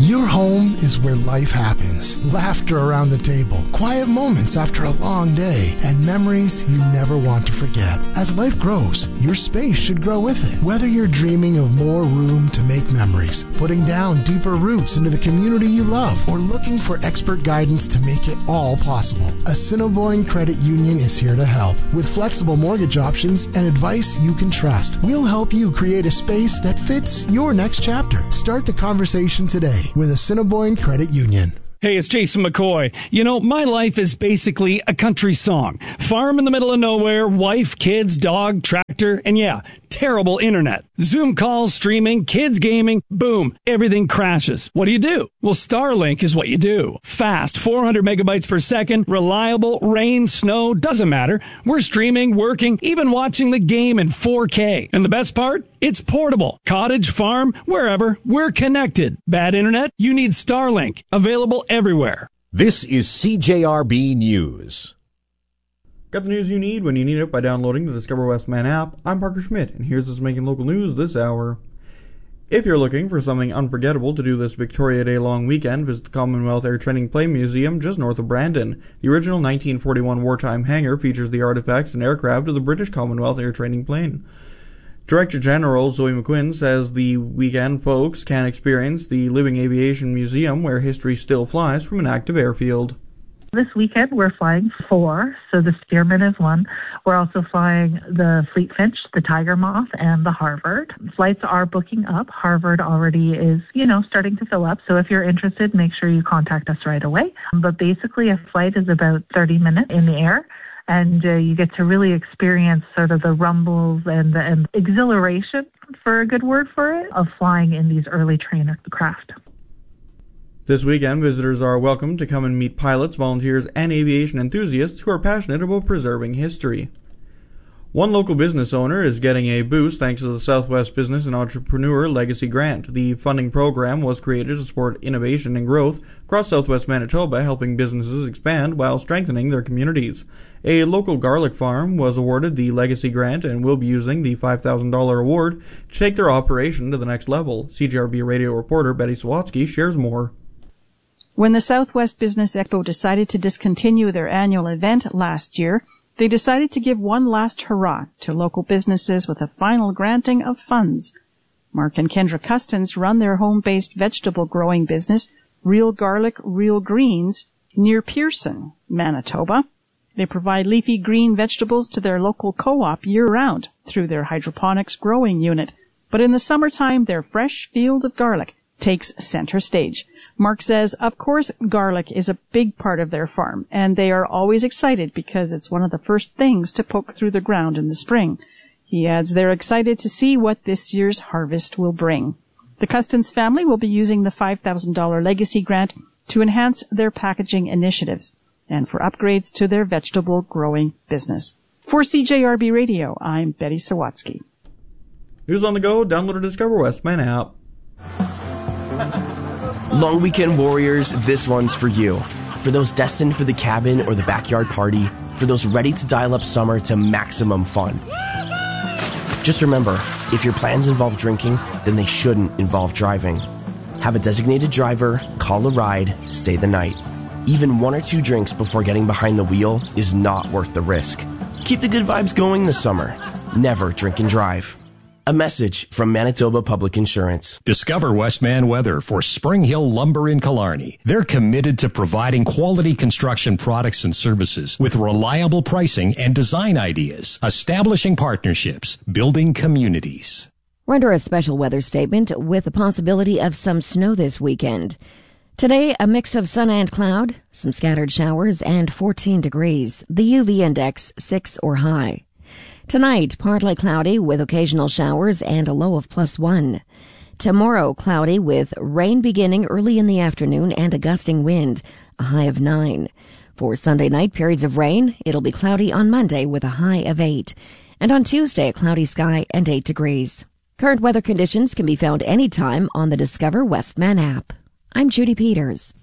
Your home is where life happens. Laughter around the table, quiet moments after a long day, and memories you never want to forget. As life grows, your space should grow with it. Whether you're dreaming of more room to make memories, putting down deeper roots into the community you love, or looking for expert guidance to make it all possible, Assiniboine Credit Union is here to help. With flexible mortgage options and advice you can trust, we'll help you create a space that fits your next chapter. Start the conversation today with Assiniboine Credit Union. Hey, it's Jason McCoy. You know, my life is basically a country song. Farm in the middle of nowhere, wife, kids, dog, tractor, and yeah, terrible internet. Zoom calls, streaming, kids gaming, boom, everything crashes. What do? Well, Starlink is what you do. Fast, 400 megabytes per second, reliable, rain, snow, doesn't matter. We're streaming, working, even watching the game in 4K. And the best part? It's portable. Cottage, farm, wherever, we're connected. Bad internet? You need Starlink. Available everywhere. This is CJRB News. Got the news you need when you need it by downloading the Discover Westman app. I'm Parker Schmidt, and here's what's making local news this hour. If you're looking for something unforgettable to do this Victoria Day long weekend, visit the Commonwealth Air Training Plane Museum just north of Brandon. The original 1941 wartime hangar features the artifacts and aircraft of the British Commonwealth Air Training Plane. Director General Zoe McQuinn says the weekend folks can experience the Living Aviation Museum where history still flies from an active airfield. This weekend we're flying 4, so the Spearman is 1. We're also flying the Fleet Finch, the Tiger Moth, and the Harvard. Flights are booking up. Harvard already is, starting to fill up, so if you're interested, make sure you contact us right away. But basically a flight is about 30 minutes in the air. And you get to really experience sort of the rumbles and exhilaration, for a good word for it, of flying in these early trainer craft. This weekend, visitors are welcome to come and meet pilots, volunteers, and aviation enthusiasts who are passionate about preserving history. One local business owner is getting a boost thanks to the Southwest Business and Entrepreneur Legacy Grant. The funding program was created to support innovation and growth across Southwest Manitoba, helping businesses expand while strengthening their communities. A local garlic farm was awarded the Legacy Grant and will be using the $5,000 award to take their operation to the next level. CJRB radio reporter Betty Sawatsky shares more. When the Southwest Business Expo decided to discontinue their annual event last year, they decided to give one last hurrah to local businesses with a final granting of funds. Mark and Kendra Custins run their home-based vegetable growing business, Real Garlic, Real Greens, near Pearson, Manitoba. They provide leafy green vegetables to their local co-op year-round through their hydroponics growing unit. But in the summertime, their fresh field of garlic takes center stage. Mark says, of course, garlic is a big part of their farm, and they are always excited because it's one of the first things to poke through the ground in the spring. He adds they're excited to see what this year's harvest will bring. The Custins family will be using the $5,000 legacy grant to enhance their packaging initiatives and for upgrades to their vegetable growing business. For CJRB Radio, I'm Betty Sawatsky. News on the go, download the Discover Westman app. Long weekend warriors, this one's for you. For those destined for the cabin or the backyard party, for those ready to dial up summer to maximum fun. Just remember, if your plans involve drinking, then they shouldn't involve driving. Have a designated driver, call a ride, stay the night. Even 1 or 2 drinks before getting behind the wheel is not worth the risk. Keep the good vibes going this summer. Never drink and drive. A message from Manitoba Public Insurance. Discover Westman Weather for Spring Hill Lumber in Killarney. They're committed to providing quality construction products and services with reliable pricing and design ideas, establishing partnerships, building communities. We're under a special weather statement with the possibility of some snow this weekend. Today, a mix of sun and cloud, some scattered showers, and 14 degrees. The UV index 6 or high. Tonight, partly cloudy with occasional showers and a low of +1. Tomorrow, cloudy with rain beginning early in the afternoon and a gusting wind, a high of 9. For Sunday night, periods of rain. It'll be cloudy on Monday with a high of 8. And on Tuesday, a cloudy sky and 8 degrees. Current weather conditions can be found anytime on the Discover Westman app. I'm Judy Peters.